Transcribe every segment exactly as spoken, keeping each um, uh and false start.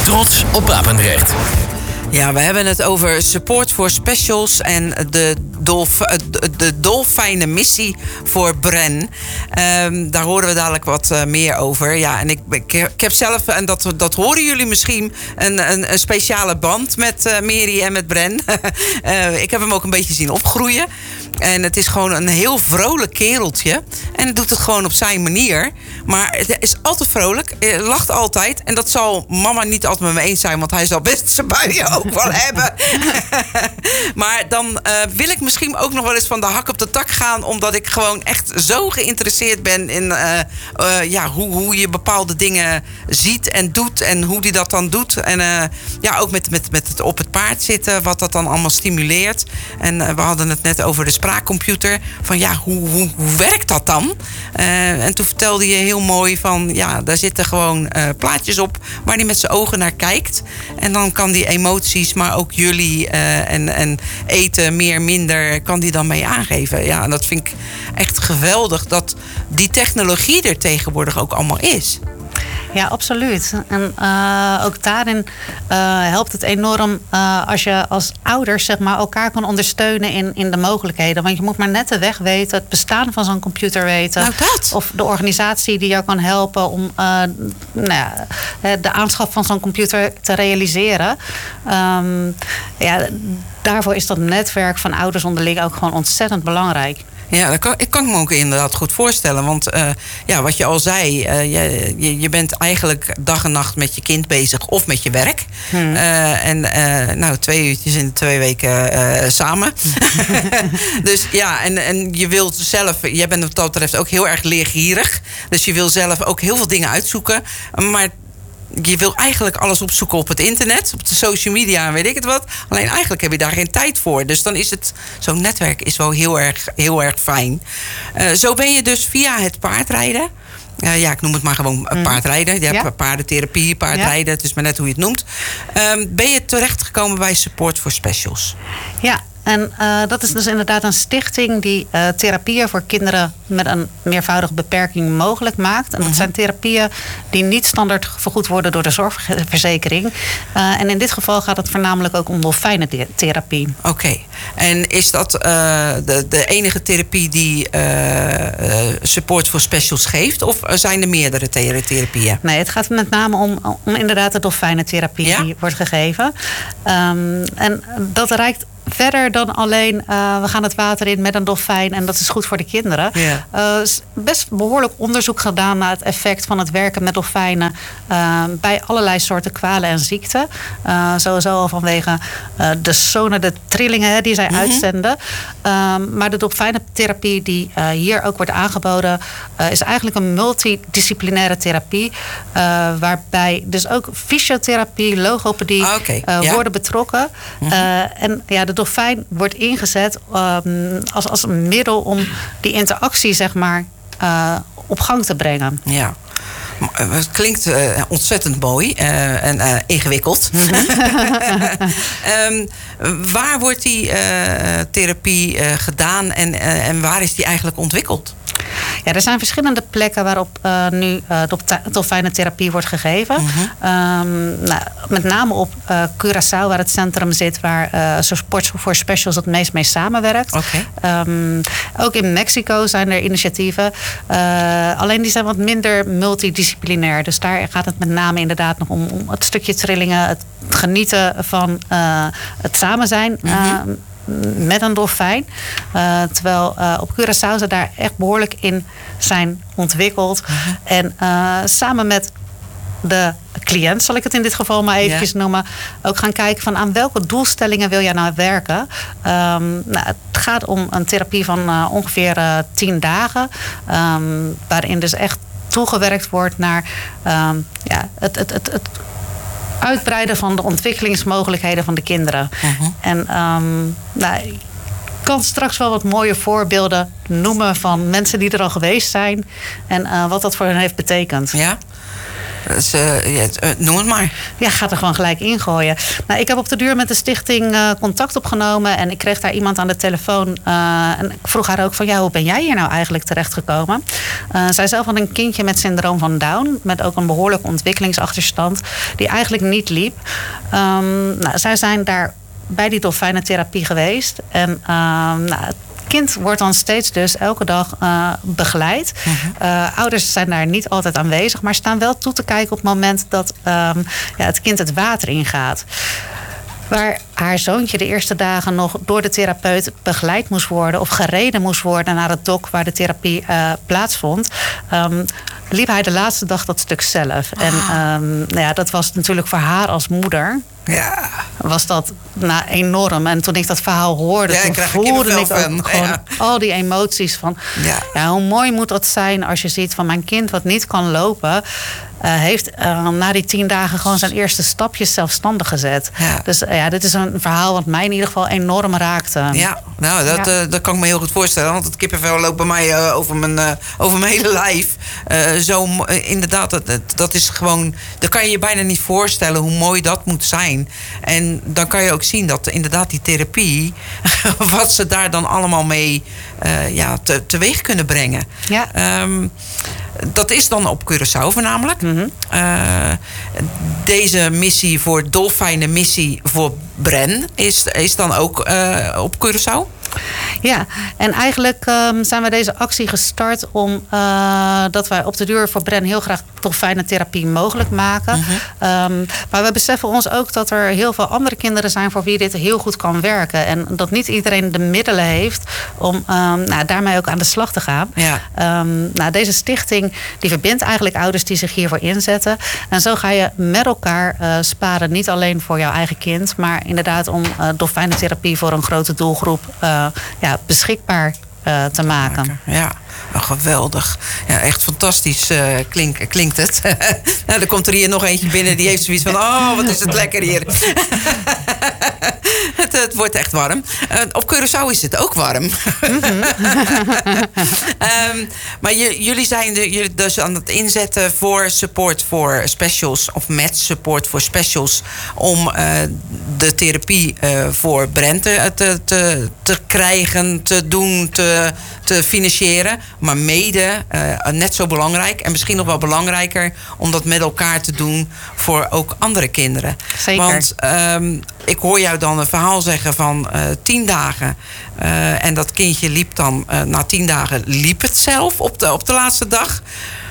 Trots op Papendrecht. Ja, we hebben het over Support for Specials en de, dolf, de dolfijne missie voor Bren. Um, daar horen we dadelijk wat uh, meer over. Ja, en ik, ik, ik heb zelf, en dat, dat horen jullie misschien, een, een, een speciale band met uh, Mary en met Bren. uh, ik heb hem ook een beetje zien opgroeien. En het is gewoon een heel vrolijk kereltje. En hij doet het gewoon op zijn manier. Maar het is altijd vrolijk. Hij lacht altijd. En dat zal mama niet altijd met me eens zijn. Want hij zal best zijn buien ook wel hebben. Maar dan uh, wil ik misschien ook nog wel eens van de hak op de tak gaan. Omdat ik gewoon echt zo geïnteresseerd ben in uh, uh, ja, hoe, hoe je bepaalde dingen ziet en doet. En hoe die dat dan doet. En uh, ja, ook met, met, met het op het paard zitten. Wat dat dan allemaal stimuleert. En uh, we hadden het net over de spraakcomputer. Van ja, hoe, hoe, hoe werkt dat dan? Uh, en toen vertelde je heel mooi van ja, daar zitten gewoon uh, plaatjes op waar hij met zijn ogen naar kijkt. En dan kan die emoties, maar ook jullie uh, en, en eten, meer, minder, kan die dan mee aangeven. Ja, en dat vind ik echt geweldig dat die technologie er tegenwoordig ook allemaal is. Ja, absoluut. En uh, ook daarin uh, helpt het enorm uh, als je als ouders zeg maar, elkaar kan ondersteunen in, in de mogelijkheden. Want je moet maar net de weg weten, het bestaan van zo'n computer weten. Nou, dat. Of de organisatie die jou kan helpen om uh, nou ja, de aanschaf van zo'n computer te realiseren. Um, ja, daarvoor is dat netwerk van ouders onderling ook gewoon ontzettend belangrijk. Ja, dat kan, ik kan me ook inderdaad goed voorstellen. Want uh, ja, wat je al zei, uh, je, je, je bent eigenlijk dag en nacht met je kind bezig of met je werk. Hmm. Uh, en uh, nou, twee uurtjes in twee weken uh, samen. Dus ja, en, en je wilt zelf, jij bent wat dat betreft ook heel erg leergierig. Dus je wil zelf ook heel veel dingen uitzoeken. Maar je wil eigenlijk alles opzoeken op het internet, op de social media en weet ik het wat. Alleen eigenlijk heb je daar geen tijd voor. Dus dan is het, zo'n netwerk is wel heel erg, heel erg fijn. Uh, zo ben je dus via het paardrijden. Uh, ja, ik noem het maar gewoon mm. paardrijden. Je hebt ja. paardentherapie, paardrijden. Ja. Het is maar net hoe je het noemt. Um, ben je terechtgekomen bij Support for Specials? Ja. En uh, dat is dus inderdaad een stichting die uh, therapieën voor kinderen met een meervoudige beperking mogelijk maakt. En dat mm-hmm. zijn therapieën die niet standaard vergoed worden door de zorgverzekering. Uh, en in dit geval gaat het voornamelijk ook om dolfijnentherapie. Oké. Okay. En is dat uh, de, de enige therapie die uh, uh, Support for Specials geeft? Of zijn er meerdere therapieën? Nee, het gaat met name om, om inderdaad de dolfijnentherapie ja? die wordt gegeven. Um, en dat reikt verder dan alleen, uh, we gaan het water in met een dolfijn en dat is goed voor de kinderen. Ja. Uh, is best behoorlijk onderzoek gedaan naar het effect van het werken met dolfijnen uh, bij allerlei soorten kwalen en ziekten. Uh, sowieso al vanwege uh, de sonar, de trillingen hè, die zij mm-hmm. uitzenden. Uh, maar de dolfijnentherapie die uh, hier ook wordt aangeboden uh, is eigenlijk een multidisciplinaire therapie. Uh, waarbij dus ook fysiotherapie, logopedie ah, okay. uh, ja. worden betrokken. Mm-hmm. Uh, en ja, de dolfijn wordt ingezet um, als, als een middel om die interactie zeg maar uh, op gang te brengen. Ja. Het klinkt uh, ontzettend mooi uh, en uh, ingewikkeld. Mm-hmm. um, waar wordt die uh, therapie uh, gedaan en, uh, en waar is die eigenlijk ontwikkeld? Ja, er zijn verschillende plekken waarop uh, nu uh, dolfijnentherapie wordt gegeven. Mm-hmm. Um, nou, met name op uh, Curaçao, waar het centrum zit, waar uh, Support for Specials het meest mee samenwerkt. Okay. Um, ook in Mexico zijn er initiatieven. Uh, alleen die zijn wat minder multidisciplinair. Dus daar gaat het met name inderdaad nog om, om het stukje trillingen, het genieten van uh, het samen zijn. Mm-hmm. Uh, met een dolfijn. Uh, terwijl uh, op Curaçao ze daar echt behoorlijk in zijn ontwikkeld. Uh-huh. En uh, samen met de cliënt, zal ik het in dit geval maar eventjes yeah. noemen, ook gaan kijken van aan welke doelstellingen wil jij nou werken. Um, nou, het gaat om een therapie van uh, ongeveer uh, tien dagen. Um, waarin dus echt toegewerkt wordt naar um, ja, het, het, het, het uitbreiden van de ontwikkelingsmogelijkheden van de kinderen. Uh-huh. En um, nou, ik kan straks wel wat mooie voorbeelden noemen van mensen die er al geweest zijn en uh, wat dat voor hen heeft betekend. Ja. Dus, uh, ja, uh, noem het maar. Ja, ga er gewoon gelijk ingooien. Nou, ik heb op de duur met de stichting uh, contact opgenomen. En ik kreeg daar iemand aan de telefoon. Uh, en ik vroeg haar ook van, ja, hoe ben jij hier nou eigenlijk terechtgekomen? Uh, zij zelf had een kindje met syndroom van Down. Met ook een behoorlijke ontwikkelingsachterstand. Die eigenlijk niet liep. Um, nou, zij zijn daar bij die dolfijnentherapie geweest. En uh, nou, het kind wordt dan steeds dus elke dag uh, begeleid. Mm-hmm. Uh, ouders zijn daar niet altijd aanwezig, maar staan wel toe te kijken op het moment dat um, ja, het kind het water ingaat. Waar haar zoontje de eerste dagen nog door de therapeut begeleid moest worden of gereden moest worden naar het dok waar de therapie uh, plaatsvond, um, liep hij de laatste dag dat stuk zelf. Ah. En um, nou ja, dat was natuurlijk voor haar als moeder. Ja. Was dat nou, enorm. En toen ik dat verhaal hoorde, ja, toen voelde ik ook van. gewoon ja. al die emoties van, ja. Ja, hoe mooi moet dat zijn als je ziet van mijn kind wat niet kan lopen, Uh, heeft uh, na die tien dagen gewoon zijn eerste stapjes zelfstandig gezet. Ja. Dus uh, ja, dit is een verhaal wat mij in ieder geval enorm raakte. Ja, nou, dat, ja. Uh, dat kan ik me heel goed voorstellen. Want het kippenvel loopt bij mij uh, over, mijn, uh, over mijn hele lijf. Uh, zo, uh, inderdaad, dat, dat is gewoon, dan kan je je bijna niet voorstellen hoe mooi dat moet zijn. En dan kan je ook zien dat inderdaad die therapie, wat ze daar dan allemaal mee uh, ja, te, teweeg kunnen brengen. Ja. Um, Dat is dan op Curaçao voornamelijk. Mm-hmm. Uh, deze missie voor dolfijnen, missie voor Bren, is, is dan ook uh, op Curaçao? Ja, en eigenlijk um, zijn we deze actie gestart om uh, dat wij op de duur voor Bren heel graag dolfijnentherapie mogelijk maken. Mm-hmm. Um, maar we beseffen ons ook dat er heel veel andere kinderen zijn voor wie dit heel goed kan werken. En dat niet iedereen de middelen heeft om um, nou, daarmee ook aan de slag te gaan. Ja. Um, nou, deze stichting die verbindt eigenlijk ouders die zich hiervoor inzetten. En zo ga je met elkaar uh, sparen, niet alleen voor jouw eigen kind, maar inderdaad om uh, dolfijnentherapie voor een grote doelgroep uh, ja, beschikbaar uh, te maken. Ja. Oh, geweldig. Ja, echt fantastisch uh, klink, klinkt het. Nou, er komt er hier nog eentje binnen die heeft zoiets van, oh, wat is het lekker hier. het, het wordt echt warm. Uh, op Curaçao is het ook warm. Mm-hmm. um, maar je, jullie zijn de, jullie dus aan het inzetten voor support voor specials, of met support voor specials, om uh, de therapie uh, voor Bren te, te, te, te krijgen, te doen, te, te financieren. Maar mede, uh, net zo belangrijk en misschien nog wel belangrijker, om dat met elkaar te doen voor ook andere kinderen. Zeker. Want um, ik hoor jou dan een verhaal zeggen van uh, tien dagen. Uh, en dat kindje liep dan, uh, na tien dagen liep het zelf op de, op de laatste dag.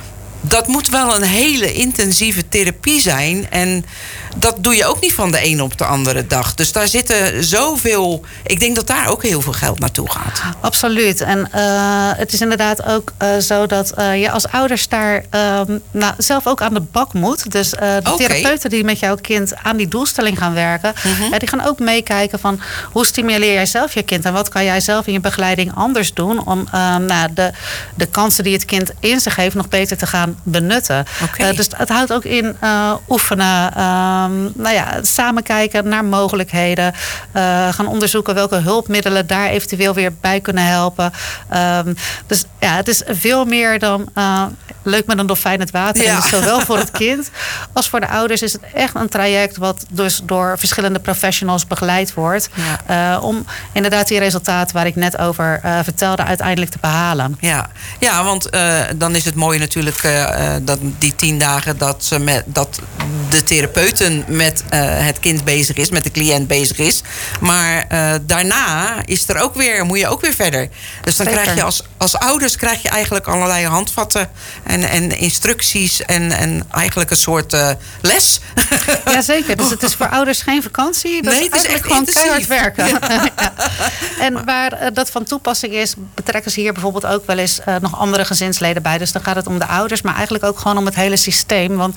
Dat moet wel een hele intensieve therapie zijn. En dat doe je ook niet van de ene op de andere dag. Dus daar zitten zoveel. Ik denk dat daar ook heel veel geld naartoe gaat. Absoluut. En uh, het is inderdaad ook uh, zo dat uh, je als ouders daar uh, nou, zelf ook aan de bak moet. Dus uh, de okay. therapeuten die met jouw kind aan die doelstelling gaan werken, mm-hmm. uh, die gaan ook meekijken van hoe stimuleer jij zelf je kind en wat kan jij zelf in je begeleiding anders doen om uh, nou, de, de kansen die het kind in zich heeft nog beter te gaan benutten. Okay. Uh, dus het houdt ook in uh, oefenen. Uh, Um, nou ja, samen kijken naar mogelijkheden. Uh, gaan onderzoeken welke hulpmiddelen daar eventueel weer bij kunnen helpen. Um, dus ja, het is veel meer dan uh, leuk met een dolfijn in het water. Ja. En dus zowel voor het kind als voor de ouders is het echt een traject wat dus door verschillende professionals begeleid wordt. Ja. Uh, om inderdaad die resultaten waar ik net over uh, vertelde uiteindelijk te behalen. Ja, ja want uh, dan is het mooie natuurlijk uh, dat die tien dagen dat, ze met, dat de therapeuten met uh, het kind bezig is, met de cliënt bezig is. Maar uh, daarna is er ook weer, moet je ook weer verder. Dus dan Zeker. krijg je als, als ouders krijg je eigenlijk allerlei handvatten en, en instructies en, en eigenlijk een soort uh, les. Jazeker, dus het is voor ouders geen vakantie. Dat nee, is het is echt gewoon intensief. keihard werken. Ja. Ja. En waar uh, dat van toepassing is, betrekken ze hier bijvoorbeeld ook wel eens uh, nog andere gezinsleden bij. Dus dan gaat het om de ouders, maar eigenlijk ook gewoon om het hele systeem. Want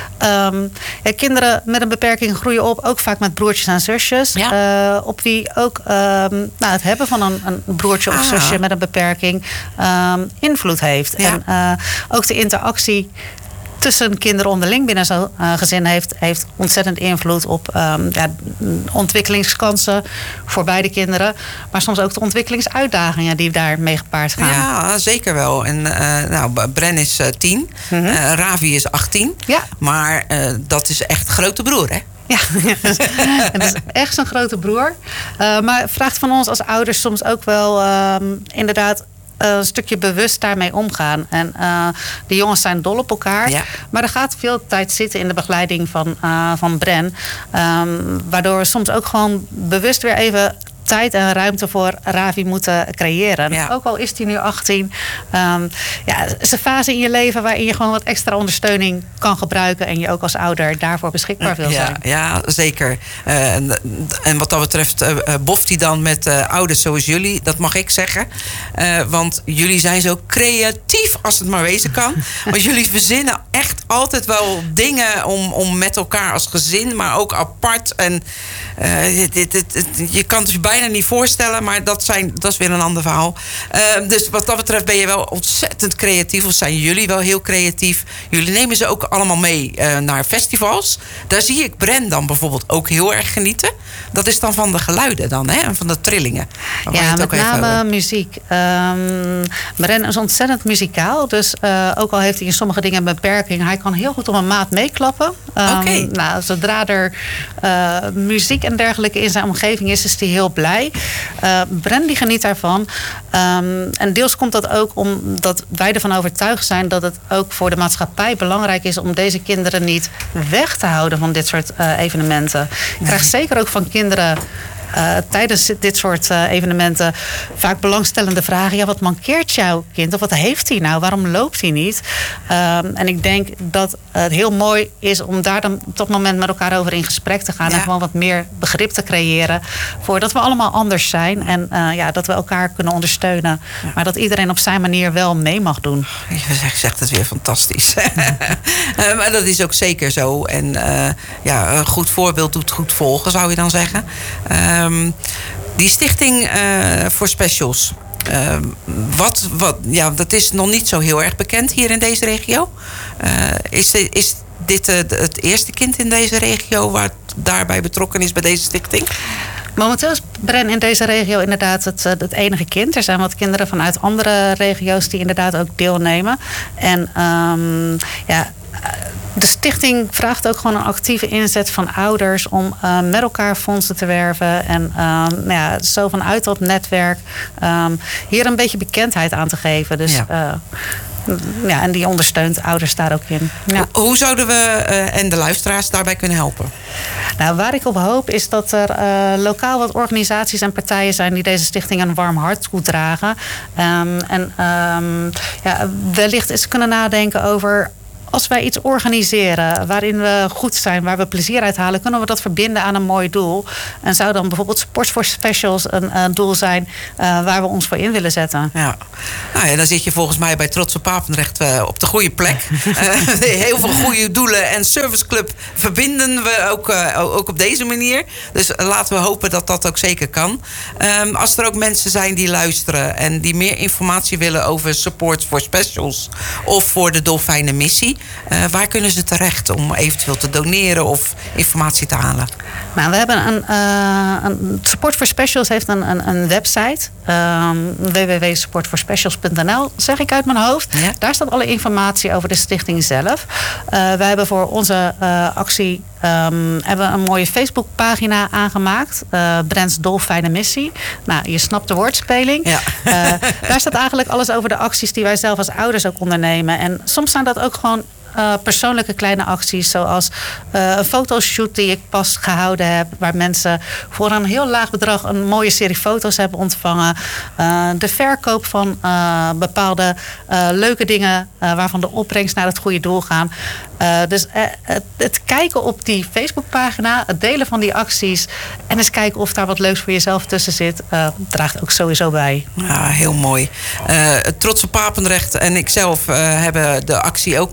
um, ja, kinderen met een beperking groeien op, ook vaak met broertjes en zusjes. Ja. Uh, op wie ook um, nou, het hebben van een, een broertje of ah. zusje met een beperking um, invloed heeft. Ja. En uh, ook de interactie tussen kinderen onderling binnen zo'n uh, gezin heeft, heeft ontzettend invloed op um, ja, ontwikkelingskansen voor beide kinderen. Maar soms ook de ontwikkelingsuitdagingen die daarmee gepaard gaan. Ja, zeker wel. En uh, nou, Bren is uh, tien, mm-hmm. uh, Ravi is achttien. Ja. Maar uh, dat is echt grote broer, hè? Ja, en dat is echt zo'n grote broer. Uh, maar het vraagt van ons als ouders soms ook wel uh, inderdaad een stukje bewust daarmee omgaan. En uh, de jongens zijn dol op elkaar. Ja. Maar er gaat veel tijd zitten in de begeleiding van, uh, van Bren. Um, waardoor we soms ook gewoon bewust weer even tijd en ruimte voor Ravi moeten creëren. Ja. Ook al is hij nu achttien. Um, ja, het is een fase in je leven waarin je gewoon wat extra ondersteuning kan gebruiken. En je ook als ouder daarvoor beschikbaar wil zijn. Ja, ja zeker. Uh, en, en wat dat betreft uh, boft hij dan met uh, ouders zoals jullie. Dat mag ik zeggen. Uh, want jullie zijn zo creatief als het maar wezen kan. Want jullie verzinnen echt altijd wel dingen om, om met elkaar als gezin, maar ook apart. En uh, dit, dit, dit, je kan het je bijna niet voorstellen, maar dat, zijn, dat is weer een ander verhaal. Uh, dus wat dat betreft ben je wel ontzettend creatief. Of zijn jullie wel heel creatief. Jullie nemen ze ook allemaal mee uh, naar festivals. Daar zie ik Bren dan bijvoorbeeld ook heel erg genieten. Dat is dan van de geluiden dan, hè? En van de trillingen. Ja, met name even... muziek. Um, Bren is ontzettend muzikaal. Dus uh, ook al heeft hij in sommige dingen een beperking, hij kan heel goed op een maat meeklappen. Um, okay. Nou, zodra er uh, muziek en dergelijke in zijn omgeving is, is hij heel blij. Uh, Bren die geniet daarvan. Um, en deels komt dat ook omdat wij ervan overtuigd zijn dat het ook voor de maatschappij belangrijk is om deze kinderen niet weg te houden van dit soort uh, evenementen. Ik krijg zeker ook van kinderen Uh, tijdens dit soort uh, evenementen vaak belangstellende vragen. Ja, wat mankeert jouw kind? Of wat heeft hij nou? Waarom loopt hij niet? Um, en ik denk dat het heel mooi is om daar dan op dat moment met elkaar over in gesprek te gaan. Ja. En gewoon wat meer begrip te creëren. Voor dat we allemaal anders zijn. En uh, ja, dat we elkaar kunnen ondersteunen. Ja. Maar dat iedereen op zijn manier wel mee mag doen. Je zegt het weer fantastisch. uh, maar dat is ook zeker zo. En uh, ja, een goed voorbeeld doet goed volgen, zou je dan zeggen. Uh, Um, die stichting uh, voor specials. Uh, wat, wat, ja, dat is nog niet zo heel erg bekend hier in deze regio. Uh, is, de, is dit uh, het eerste kind in deze regio waar daarbij betrokken is bij deze stichting? Momenteel is Bren in deze regio inderdaad het, het enige kind. Er zijn wat kinderen vanuit andere regio's die inderdaad ook deelnemen. En um, ja, de stichting vraagt ook gewoon een actieve inzet van ouders om uh, met elkaar fondsen te werven. En uh, nou ja, zo vanuit dat netwerk um, hier een beetje bekendheid aan te geven. Dus ja. Uh, Ja, en die ondersteunt ouders daar ook in. Ja. Hoe zouden we uh, en de luisteraars daarbij kunnen helpen? Nou, waar ik op hoop is dat er uh, lokaal wat organisaties en partijen zijn die deze stichting een warm hart toedragen. Um, en um, ja, wellicht eens kunnen nadenken over, als wij iets organiseren waarin we goed zijn, waar we plezier uit halen, kunnen we dat verbinden aan een mooi doel. En zou dan bijvoorbeeld Sport for Specials een, een doel zijn uh, waar we ons voor in willen zetten. Ja. Nou ja, dan zit je volgens mij bij Trots op Papendrecht uh, op de goede plek. uh, heel veel goede doelen en serviceclub verbinden we ook, uh, ook op deze manier. Dus uh, laten we hopen dat dat ook zeker kan. Um, als er ook mensen zijn die luisteren en die meer informatie willen over Support for Specials of voor de Dolfijnenmissie, Uh, waar kunnen ze terecht om eventueel te doneren of informatie te halen? Nou, we hebben een, uh, een Support for Specials heeft een, een, een website. Um, w w w punt support for specials punt n l, zeg ik uit mijn hoofd. Ja. Daar staat alle informatie over de stichting zelf. Uh, wij hebben voor onze uh, actie um, hebben een mooie Facebookpagina aangemaakt. Uh, Brens Dolfijnenmissie. Nou, je snapt de woordspeling. Ja. Uh, daar staat eigenlijk alles over de acties die wij zelf als ouders ook ondernemen. En soms zijn dat ook gewoon Uh, persoonlijke kleine acties, zoals uh, een fotoshoot die ik pas gehouden heb, waar mensen voor een heel laag bedrag een mooie serie foto's hebben ontvangen. Uh, de verkoop van uh, bepaalde uh, leuke dingen uh, waarvan de opbrengst naar het goede doel gaan. Uh, dus uh, het, het kijken op die Facebookpagina, het delen van die acties en eens kijken of daar wat leuks voor jezelf tussen zit, uh, draagt ook sowieso bij. Ja, heel mooi. Uh, Trots op Papendrecht en ikzelf uh, hebben de actie ook uh,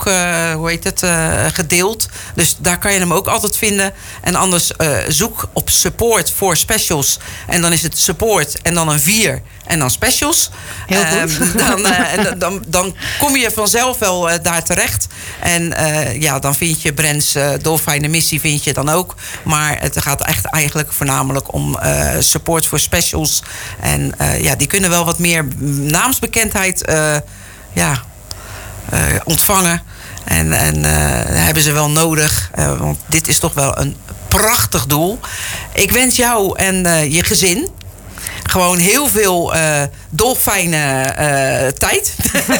uh, hoe heet het, uh, gedeeld. Dus daar kan je hem ook altijd vinden. En anders uh, zoek op support voor specials. En dan is het support en dan een vier en dan specials. Heel goed. Uh, dan, uh, dan, dan kom je vanzelf wel uh, daar terecht. En uh, ja, dan vind je Brens uh, dolfijne missie vind je dan ook. Maar het gaat echt eigenlijk voornamelijk om uh, support voor specials. En uh, ja, die kunnen wel wat meer naamsbekendheid uh, ja, uh, ontvangen. En, en uh, hebben ze wel nodig. Uh, want dit is toch wel een prachtig doel. Ik wens jou en uh, je gezin gewoon heel veel uh, dolfijne uh, tijd.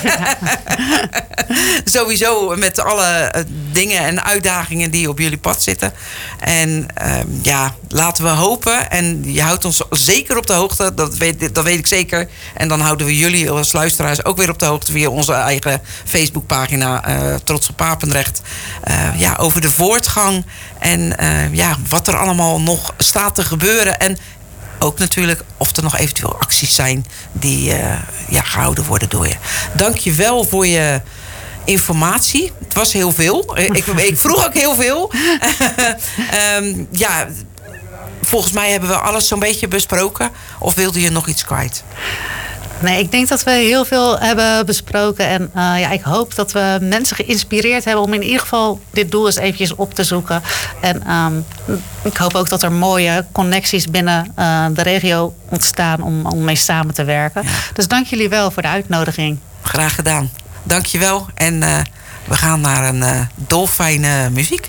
Sowieso met alle uh, dingen en uitdagingen die op jullie pad zitten. En uh, ja, laten we hopen. En je houdt ons zeker op de hoogte. Dat weet, dat weet ik zeker. En dan houden we jullie als luisteraars ook weer op de hoogte via onze eigen Facebookpagina uh, Trots op Papendrecht. Uh, ja, over de voortgang. En uh, ja, wat er allemaal nog staat te gebeuren. En ook natuurlijk of er nog eventueel acties zijn die uh, ja, gehouden worden door je. Dank je wel voor je informatie. Het was heel veel. Ik, ik vroeg ook heel veel. um, ja, volgens mij hebben we alles zo'n beetje besproken. Of wilde je nog iets kwijt? Nee, ik denk dat we heel veel hebben besproken. En uh, ja, ik hoop dat we mensen geïnspireerd hebben om in ieder geval dit doel eens eventjes op te zoeken. En um, ik hoop ook dat er mooie connecties binnen uh, de regio ontstaan om, om mee samen te werken. Ja. Dus dank jullie wel voor de uitnodiging. Graag gedaan. Dank je wel. En uh, we gaan naar een uh, dolfijne muziek.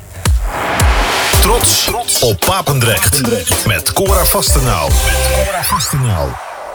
Trots op Papendrecht. Met Cora Vastenau. Met Cora Vastenau.